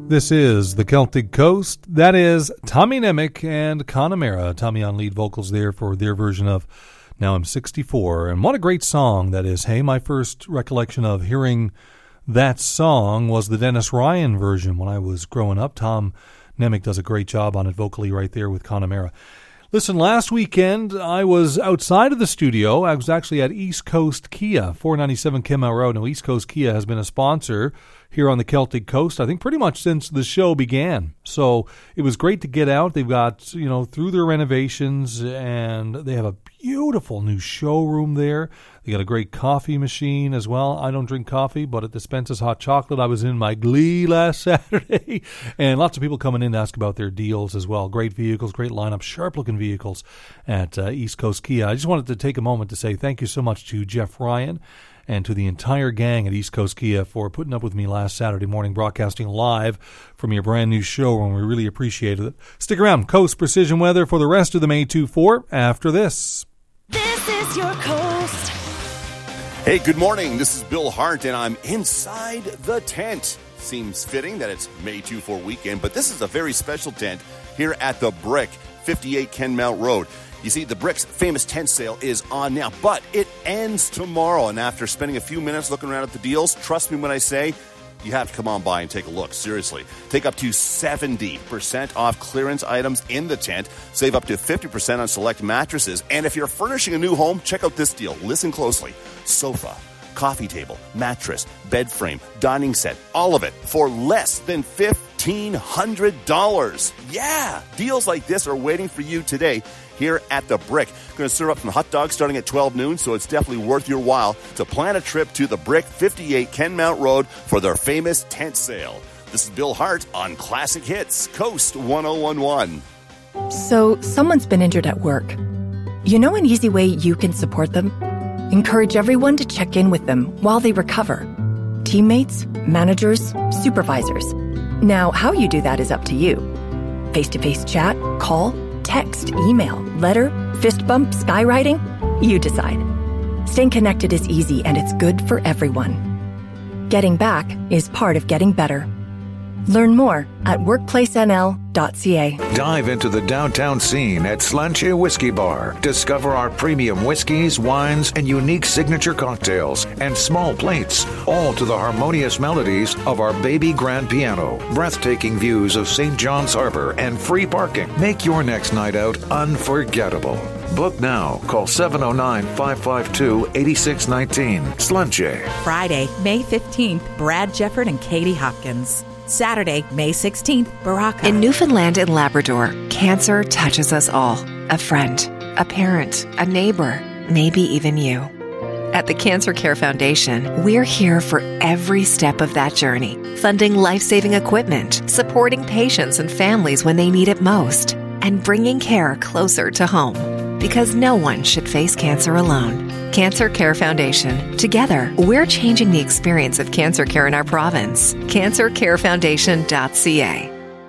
This is the Celtic Coast. That is Tommy Nemec and Connemara. Tommy on lead vocals there for their version of Now I'm 64. And what a great song that is. Hey, my first recollection of hearing that song was the Dennis Ryan version when I was growing up. Tom Nemec does a great job on it vocally right there with Connemara. Listen, last weekend I was outside of the studio. I was actually at East Coast Kia, 497 Kenmount Road. Now, East Coast Kia has been a sponsor here on the Celtic Coast, I think pretty much since the show began. So it was great to get out. They've got, through their renovations, and they have a beautiful new showroom there. They got a great coffee machine as well. I don't drink coffee, but it dispenses hot chocolate. I was in my glee last Saturday, and lots of people coming in to ask about their deals as well. Great vehicles, great lineup, sharp-looking vehicles at East Coast Kia. I just wanted to take a moment to say thank you so much to Jeff Ryan and to the entire gang at East Coast Kia for putting up with me last Saturday morning, broadcasting live from your brand new showroom. We really appreciated it. Stick around. Coast Precision Weather for the rest of the May 2-4 after this. This is your Coast. Hey, good morning. This is Bill Hart, and I'm inside the tent. Seems fitting that it's May 2-4 weekend, but this is a very special tent here at the Brick, 58 Kenmount Road. You see, the Brick's famous tent sale is on now, but it ends tomorrow. And after spending a few minutes looking around at the deals, trust me when I say you have to come on by and take a look. Seriously. Take up to 70% off clearance items in the tent. Save up to 50% on select mattresses. And if you're furnishing a new home, check out this deal. Listen closely. Sofa, coffee table, mattress, bed frame, dining set, all of it for less than $1,500. Yeah, deals like this are waiting for you today here at the Brick. Going to serve up some hot dogs starting at 12 noon, so it's definitely worth your while to plan a trip to the Brick, 58 Kenmount Road for their famous tent sale. This is Bill Hart on Classic Hits, Coast 1011. So, someone's been injured at work. You know an easy way you can support them? Encourage everyone to check in with them while they recover. Teammates, managers, supervisors. Now, how you do that is up to you. Face-to-face chat, call, text, email, letter, fist bump, skywriting? You decide. Staying connected is easy and it's good for everyone. Getting back is part of getting better. Learn more at workplacenl.ca. Dive into the downtown scene at Slanche Whiskey Bar. Discover our premium whiskeys, wines, and unique signature cocktails and small plates, all to the harmonious melodies of our baby grand piano. Breathtaking views of St. John's Harbor and free parking. Make your next night out unforgettable. Book now. Call 709-552-8619. Slanche. Friday, May 15th, Brad Jefford and Katie Hopkins. Saturday, May 16th, Baraka. In Newfoundland and Labrador, cancer touches us all. A friend, a parent, a neighbor, maybe even you. At the Cancer Care Foundation, we're here for every step of that journey, funding life-saving equipment, supporting patients and families when they need it most, and bringing care closer to home. Because no one should face cancer alone. Cancer Care Foundation. Together, we're changing the experience of cancer care in our province. CancerCareFoundation.ca.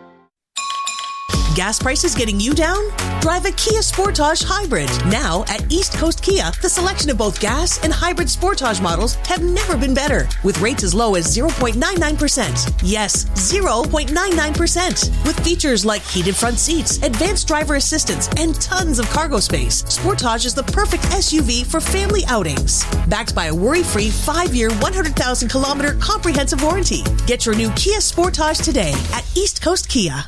Gas prices getting you down? Drive a Kia Sportage Hybrid. Now at East Coast Kia, the selection of both gas and hybrid Sportage models have never been better. With rates as low as 0.99%. Yes, 0.99%. With features like heated front seats, advanced driver assistance, and tons of cargo space, Sportage is the perfect SUV for family outings. Backed by a worry-free 5-year, 100,000-kilometer comprehensive warranty. Get your new Kia Sportage today at East Coast Kia.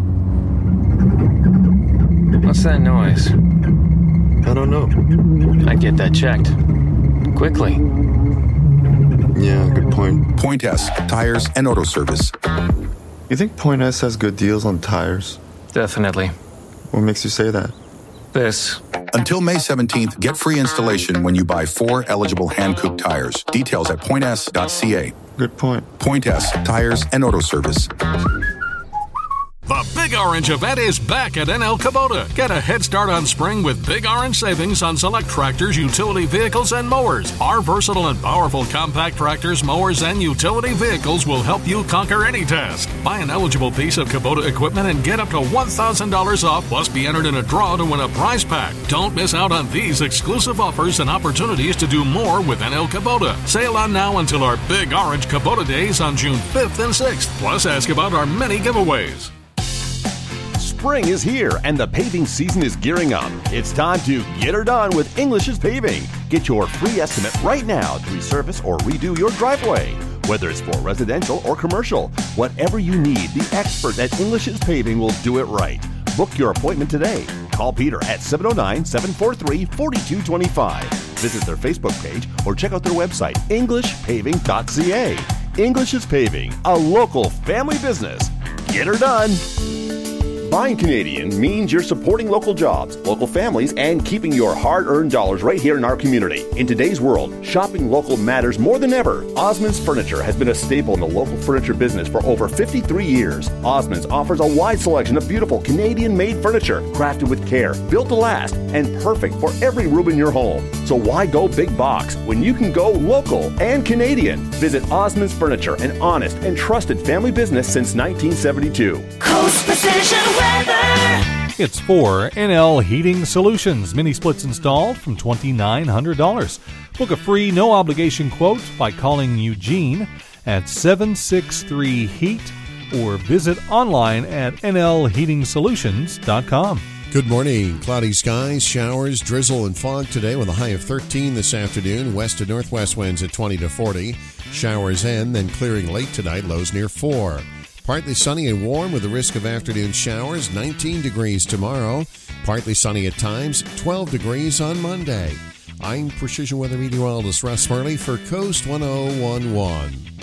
What's that noise? I don't know. I'd get that checked. Quickly. Yeah, good point. Point S, tires and auto service. You think Point S has good deals on tires? Definitely. What makes you say that? This. Until May 17th, get free installation when you buy 4 eligible hand-cooked tires. Details at points.ca. Good point. Point S, tires and auto service. The Big Orange event is back at NL Kubota. Get a head start on spring with Big Orange savings on select tractors, utility vehicles, and mowers. Our versatile and powerful compact tractors, mowers, and utility vehicles will help you conquer any task. Buy an eligible piece of Kubota equipment and get up to $1,000 off, plus be entered in a draw to win a prize pack. Don't miss out on these exclusive offers and opportunities to do more with NL Kubota. Sale on now until our Big Orange Kubota days on June 5th and 6th. Plus, ask about our many giveaways. Spring is here and the paving season is gearing up. It's time to get her done with English's Paving. Get your free estimate right now to resurface or redo your driveway. Whether it's for residential or commercial, whatever you need, the expert at English's Paving will do it right. Book your appointment today. Call Peter at 709-743-4225. Visit their Facebook page or check out their website, englishpaving.ca. English's Paving, a local family business. Get her done. Buying Canadian means you're supporting local jobs, local families, and keeping your hard-earned dollars right here in our community. In today's world, shopping local matters more than ever. Osmond's Furniture has been a staple in the local furniture business for over 53 years. Osmond's offers a wide selection of beautiful Canadian-made furniture, crafted with care, built to last, and perfect for every room in your home. So why go big box when you can go local and Canadian? Visit Osmond's Furniture, an honest and trusted family business since 1972. Coast Precision Weather. It's for NL Heating Solutions. Mini splits installed from $2,900. Book a free, no-obligation quote by calling Eugene at 763-HEAT or visit online at nlheatingsolutions.com. Good morning. Cloudy skies, showers, drizzle, and fog today with a high of 13 this afternoon. West to northwest winds at 20 to 40. Showers end, then clearing late tonight, lows near 4. Partly sunny and warm with a risk of afternoon showers, 19 degrees tomorrow. Partly sunny at times, 12 degrees on Monday. I'm Precision Weather Meteorologist Russ Murley for Coast 1011.